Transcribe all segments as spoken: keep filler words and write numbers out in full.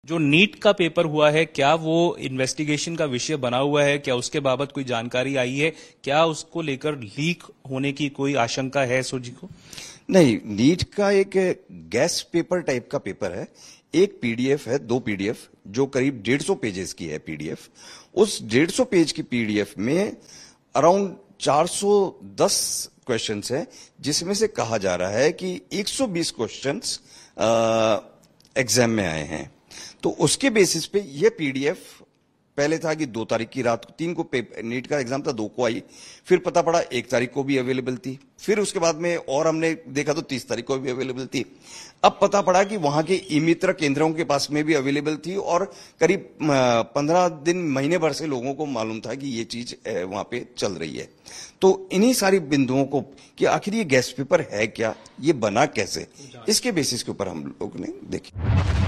जो नीट का पेपर हुआ है, क्या वो इन्वेस्टिगेशन का विषय बना हुआ है? क्या उसके बाबत कोई जानकारी आई है? क्या उसको लेकर लीक होने की कोई आशंका है सोजी को? नहीं, नीट का एक गैस पेपर टाइप का पेपर है। एक पीडीएफ है, दो पीडीएफ जो करीब डेढ़ सौ पेजेस की है पीडीएफ। उस डेढ़ सौ पेज की पीडीएफ में अराउंड चार सौ दस क्वेश्चंस है, जिसमें से कहा जा रहा है कि एक सौ बीस क्वेश्चंस एग्जाम में आए हैं। तो उसके बेसिस पे ये पीडीएफ पहले था कि दो तारीख की रात को, तीन को नीट का एग्जाम था, दो को आई, फिर पता पड़ा एक तारीख को भी अवेलेबल थी, फिर उसके बाद में और हमने देखा तो तीस तारीख को भी अवेलेबल थी। अब पता पड़ा कि वहां के ई मित्र केंद्रों के पास में भी अवेलेबल थी और करीब पंद्रह दिन महीने भर से लोगों को मालूम था कि ये चीज वहां पे चल रही है। तो इन्हीं सारी बिंदुओं को कि आखिर ये गैस पेपर है क्या, ये बना कैसे, इसके बेसिस के ऊपर हम लोग ने देखी।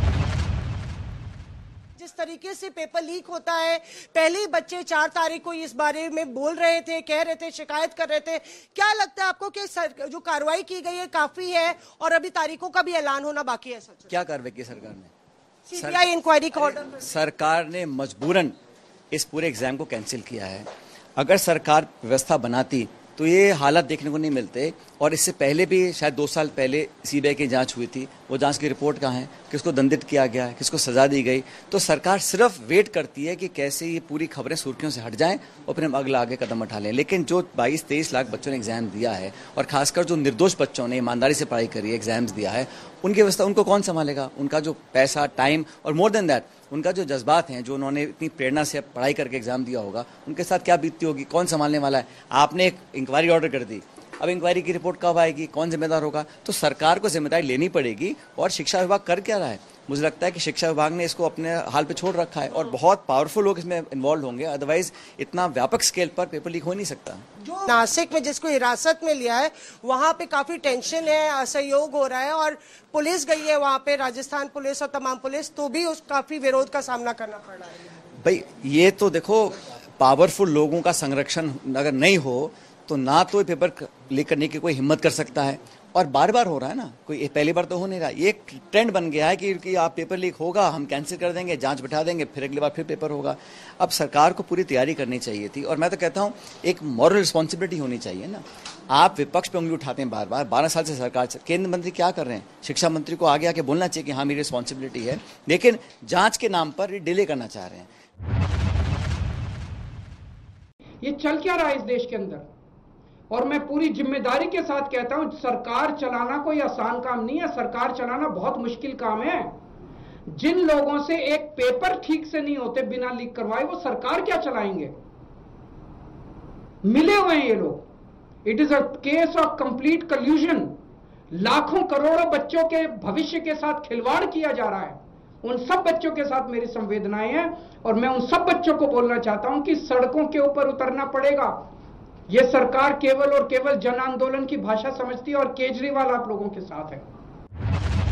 जिस तरीके से पेपर लीक होता है, पहले ही बच्चे चार तारीख को इस बारे में बोल रहे थे, कह रहे थे, शिकायत कर रहे थे। क्या लगता है आपको कि सर, जो कार्रवाई की गई है काफी है और अभी तारीखों का भी ऐलान होना बाकी है? सच क्या कार्रवाई की सरकार ने? सीबीआई इंक्वायरी का ऑर्डर सरकार ने मजबूरन इस पूरे एग्जाम को कैंसिल किया है। अगर सरकार व्यवस्था बनाती तो ये हालात देखने को नहीं मिलते। और इससे पहले भी शायद दो साल पहले सीबीआई की जांच हुई थी, वो जांच की रिपोर्ट कहाँ है, किसको दंडित किया गया है, किसको सजा दी गई। तो सरकार सिर्फ वेट करती है कि कैसे ये पूरी खबरें सुर्खियों से हट जाएं और फिर हम अगला आगे कदम उठा लें। लेकिन जो बाईस तेईस लाख बच्चों ने एग्जाम दिया है और खासकर जो निर्दोष बच्चों ने ईमानदारी से पढ़ाई करी है, एग्जाम्स दिया है, उनकी व्यवस्था उनको कौन संभालेगा? उनका जो पैसा, टाइम और मोर देन दैट उनका जो जज्बात हैं, जो उन्होंने इतनी प्रेरणा से पढ़ाई करके एग्जाम दिया होगा, उनके साथ क्या बीतती होगी, कौन संभालने वाला है? आपने एक इंक्वायरी ऑर्डर कर दी, अब इंक्वायरी की रिपोर्ट कब आएगी, कौन जिम्मेदार होगा? तो सरकार को जिम्मेदारी लेनी पड़ेगी। और शिक्षा विभाग कर क्या रहा है? मुझे लगता है कि शिक्षा विभाग ने इसको अपने हाल पे छोड़ रखा है और बहुत पावरफुल लोग इसमें इन्वॉल्व होंगे, अदरवाइज इतना व्यापक स्केल पर पेपर लीक हो नहीं सकता। जो नासिक में जिसको हिरासत में लिया है, वहां पे काफी टेंशन है, असहयोग हो रहा है और पुलिस गई है वहां पे, राजस्थान पुलिस और तमाम पुलिस, तो भी उस काफी विरोध का सामना करना पड़ रहा है। भाई ये तो देखो, पावरफुल लोगों का संरक्षण अगर नहीं हो तो ना तो ये पेपर लीक करने की कोई हिम्मत कर सकता है। और बार बार हो रहा है ना, कोई पहली बार तो हो नहीं रहा। ये एक ट्रेंड बन गया है कि, कि आप पेपर लीक होगा, हम कैंसिल कर देंगे, जांच बिठा देंगे, फिर अगली बार फिर पेपर होगा। अब सरकार को पूरी तैयारी करनी चाहिए थी। और मैं तो कहता हूँ एक मॉरल रिस्पॉन्सिबिलिटी होनी चाहिए ना। आप विपक्ष पे उंगली उठाते हैं बार बार, बारह साल से सरकार, केंद्र मंत्री क्या कर रहे हैं? शिक्षा मंत्री को आगे आके बोलना चाहिए कि हाँ मेरी रिस्पॉन्सिबिलिटी है, लेकिन जाँच के नाम पर डिले करना चाह रहे हैं। ये चल क्या रहा है इस देश के अंदर? और मैं पूरी जिम्मेदारी के साथ कहता हूं, सरकार चलाना कोई आसान काम नहीं है। सरकार चलाना बहुत मुश्किल काम है। जिन लोगों से एक पेपर ठीक से नहीं होते बिना लीक करवाए, वो सरकार क्या चलाएंगे? मिले हुए हैं ये लोग। It is a case of complete कल्यूजन। लाखों करोड़ों बच्चों के भविष्य के साथ खिलवाड़ किया जा रहा है। उन सब बच्चों के साथ मेरी संवेदनाएं हैं और मैं उन सब बच्चों को बोलना चाहता हूं कि सड़कों के ऊपर उतरना पड़ेगा। ये सरकार केवल और केवल जन आंदोलन की भाषा समझती है और केजरीवाल आप लोगों के साथ है।